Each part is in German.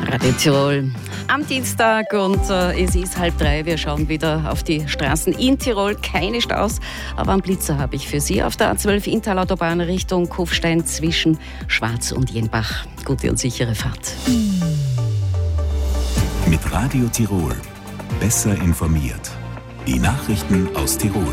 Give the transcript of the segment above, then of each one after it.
Radio Tirol am Dienstag und es ist 2:30. Wir schauen wieder auf die Straßen in Tirol. Keine Staus, aber einen Blitzer habe ich für Sie auf der A12 Inntal-Autobahn Richtung Kufstein zwischen Schwarz und Jenbach. Gute und sichere Fahrt. Mit Radio Tirol. Besser informiert. Die Nachrichten aus Tirol.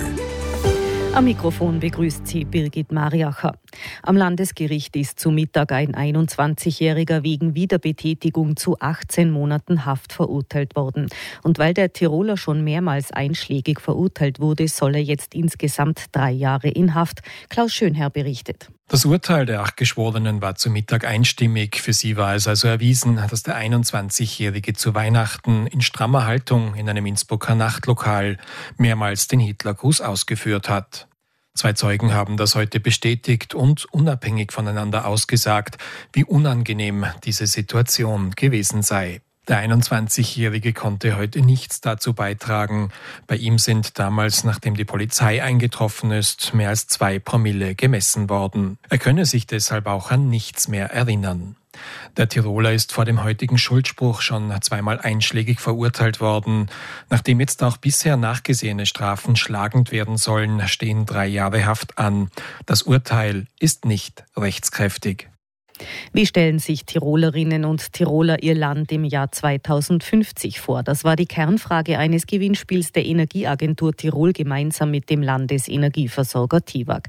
Am Mikrofon begrüßt Sie Birgit Mariacher. Am Landesgericht ist zu Mittag ein 21-Jähriger wegen Wiederbetätigung zu 18 Monaten Haft verurteilt worden. Und weil der Tiroler schon mehrmals einschlägig verurteilt wurde, soll er jetzt insgesamt 3 Jahre in Haft. Klaus Schönherr berichtet. Das Urteil der 8 Geschworenen war zu Mittag einstimmig. Für sie war es also erwiesen, dass der 21-Jährige zu Weihnachten in strammer Haltung in einem Innsbrucker Nachtlokal mehrmals den Hitlergruß ausgeführt hat. 2 Zeugen haben das heute bestätigt und unabhängig voneinander ausgesagt, wie unangenehm diese Situation gewesen sei. Der 21-Jährige konnte heute nichts dazu beitragen. Bei ihm sind damals, nachdem die Polizei eingetroffen ist, mehr als 2 Promille gemessen worden. Er könne sich deshalb auch an nichts mehr erinnern. Der Tiroler ist vor dem heutigen Schuldspruch schon 2-mal einschlägig verurteilt worden. Nachdem jetzt auch bisher nachgesehene Strafen schlagend werden sollen, stehen 3 Jahre Haft an. Das Urteil ist nicht rechtskräftig. Wie stellen sich Tirolerinnen und Tiroler ihr Land im Jahr 2050 vor? Das war die Kernfrage eines Gewinnspiels der Energieagentur Tirol gemeinsam mit dem Landesenergieversorger TIWAG.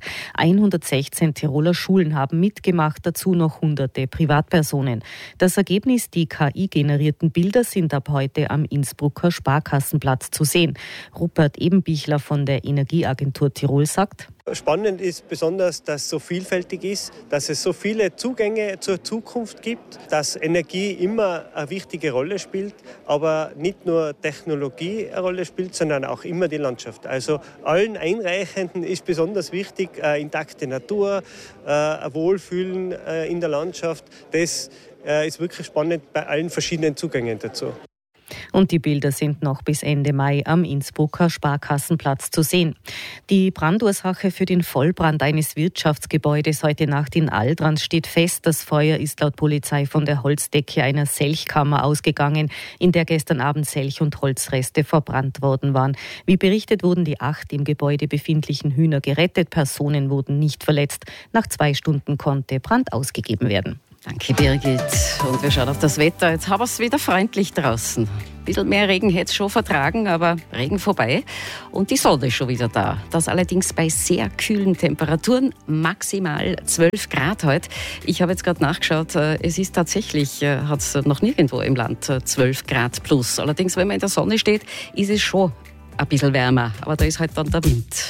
116 Tiroler Schulen haben mitgemacht, dazu noch hunderte Privatpersonen. Das Ergebnis, die KI-generierten Bilder, sind ab heute am Innsbrucker Sparkassenplatz zu sehen. Rupert Ebenbichler von der Energieagentur Tirol sagt: Spannend ist besonders, dass es so vielfältig ist, dass es so viele Zugänge zur Zukunft gibt, dass Energie immer eine wichtige Rolle spielt, aber nicht nur Technologie eine Rolle spielt, sondern auch immer die Landschaft. Also allen Einreichenden ist besonders wichtig, intakte Natur, ein Wohlfühlen in der Landschaft. Das ist wirklich spannend bei allen verschiedenen Zugängen dazu. Und die Bilder sind noch bis Ende Mai am Innsbrucker Sparkassenplatz zu sehen. Die Brandursache für den Vollbrand eines Wirtschaftsgebäudes heute Nacht in Aldrans steht fest. Das Feuer ist laut Polizei von der Holzdecke einer Selchkammer ausgegangen, in der gestern Abend Selch- und Holzreste verbrannt worden waren. Wie berichtet, wurden die 8 im Gebäude befindlichen Hühner gerettet. Personen wurden nicht verletzt. Nach 2 Stunden konnte Brand ausgegeben werden. Danke, Birgit. Und wir schauen auf das Wetter. Jetzt haben wir es wieder freundlich draußen. Ein bisschen mehr Regen hätte es schon vertragen, aber Regen vorbei. Und die Sonne ist schon wieder da. Das allerdings bei sehr kühlen Temperaturen, maximal 12 Grad heute. Ich habe jetzt gerade nachgeschaut, es ist tatsächlich, hat es noch nirgendwo im Land 12 Grad plus. Allerdings, wenn man in der Sonne steht, ist es schon ein bisschen wärmer. Aber da ist halt dann der Wind.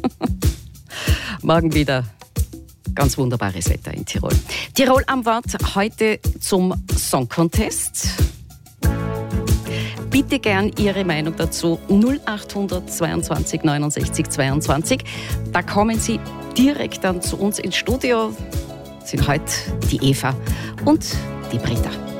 Morgen wieder ganz wunderbares Wetter in Tirol. Tirol am Wort heute zum Song Contest. Bitte gern Ihre Meinung dazu 0800 22 69 22. Da kommen Sie direkt dann zu uns ins Studio. Das sind heute die Eva und die Britta.